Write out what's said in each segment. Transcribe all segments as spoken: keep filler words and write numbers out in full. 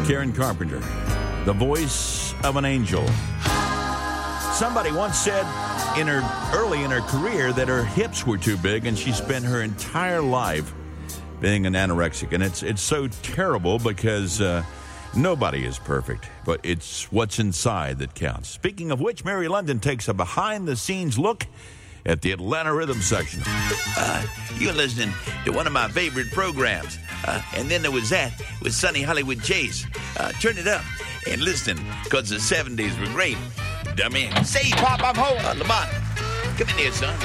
Karen Carpenter, the voice of an angel. Somebody once said in her early in her career that her hips were too big, and she spent her entire life being an anorexic. And it's it's so terrible because uh, nobody is perfect, but it's what's inside that counts. Speaking of which, Mary London takes a behind-the-scenes look at the Atlanta Rhythm section. Uh, you're listening to one of my favorite programs. Uh, and then there was that with Sonny Hollywood Chase. Uh, turn it up and listen, because the seventies were great. Dummy. Say, Pop, I'm home. Uh, Lamont, come in here, son.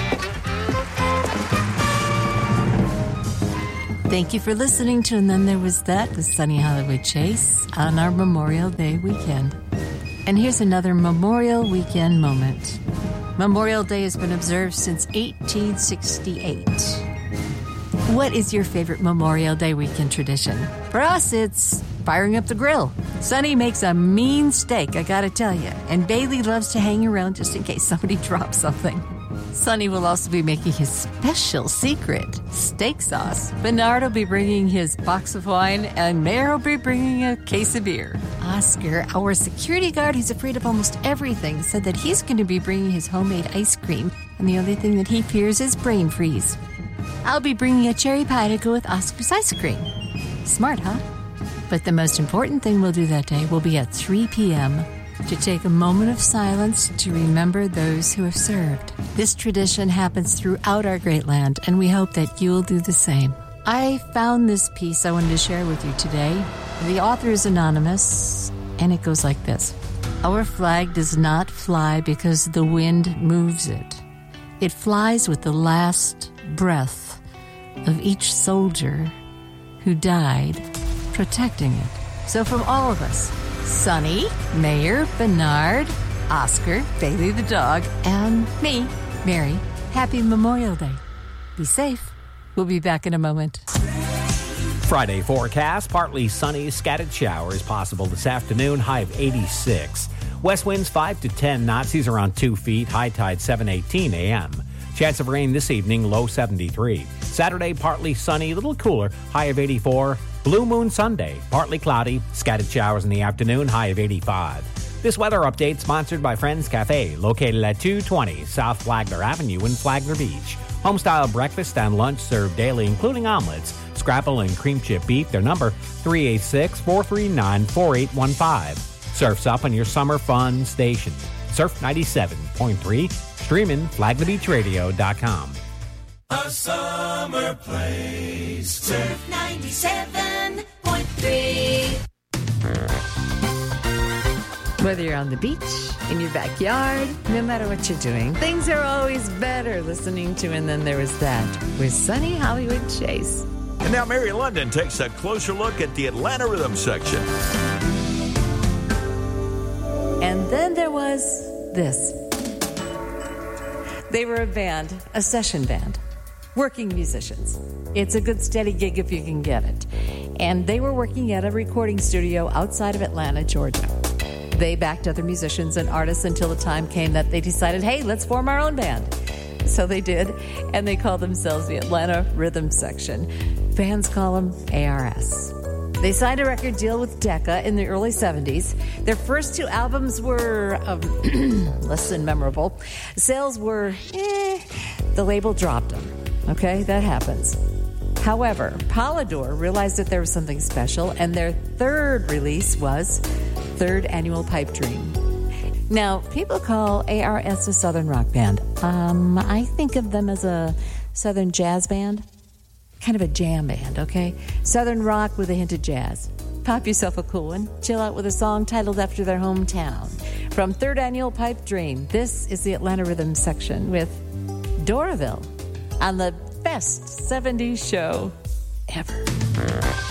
Thank you for listening to And Then There Was That with Sonny Hollywood Chase on our Memorial Day weekend. And here's another Memorial Weekend moment. Memorial Day has been observed since eighteen sixty-eight. What is your favorite Memorial Day weekend tradition? For us, it's firing up the grill. Sonny makes a mean steak, I gotta tell you. And Bailey loves to hang around just in case somebody drops something. Sonny will also be making his special secret steak sauce. Bernard will be bringing his box of wine, and Mayor will be bringing a case of beer. Oscar, our security guard who's afraid of almost everything, said that he's going to be bringing his homemade ice cream, and the only thing that he fears is brain freeze. I'll be bringing a cherry pie to go with Oscar's ice cream. Smart, huh? But the most important thing we'll do that day will be at three p.m. to take a moment of silence to remember those who have served. This tradition happens throughout our great land, and we hope that you'll do the same. I found this piece I wanted to share with you today. The author is anonymous, and it goes like this. Our flag does not fly because the wind moves it. It flies with the last breath of each soldier who died protecting it. So from all of us, Sonny, Mayor, Bernard, Oscar, Bailey the dog, and me, Mary, happy Memorial Day. Be safe. We'll be back in a moment. Friday forecast, partly sunny, scattered showers possible this afternoon, high of eighty-six. West winds five to ten knots, seas around two feet, high tide seven eighteen a.m. Chance of rain this evening, low seventy-three. Saturday, partly sunny, a little cooler, high of eighty-four. Blue Moon Sunday, partly cloudy, scattered showers in the afternoon, high of eighty-five. This weather update sponsored by Friends Cafe, located at two twenty South Flagler Avenue in Flagler Beach. Homestyle breakfast and lunch served daily, including omelets, scrapple, and cream chip beef. Their number, three eight six, four three nine, four eight one five. Surf's up on your summer fun station. Surf ninety-seven point three, streaming flagler beach radio dot com. A summer place. Surf ninety-seven point three. Whether you're on the beach, in your backyard, no matter what you're doing, things are always better listening to And Then There Was That with Sonny Hollywood Chase. And now Mary London takes a closer look at the Atlanta Rhythm section. And then there was this. They were a band, a session band, working musicians. It's a good steady gig if you can get it. And they were working at a recording studio outside of Atlanta, Georgia. They backed other musicians and artists until the time came that they decided, hey, let's form our own band. So they did, and they called themselves the Atlanta Rhythm Section. Fans call them A R S. They signed a record deal with Decca in the early seventies. Their first two albums were um, less than memorable. Sales were, eh, the label dropped them. Okay, that happens. However, Polydor realized that there was something special, and their third release was Third Annual Pipe Dream. Now, people call A R S a Southern rock band. Um, I think of them as a Southern jazz band. Kind of a jam band, okay? Southern rock with a hint of jazz. Pop yourself a cool one. Chill out with a song titled after their hometown. From Third Annual Pipe Dream, this is the Atlanta Rhythm Section with Doraville on the best seventies show ever.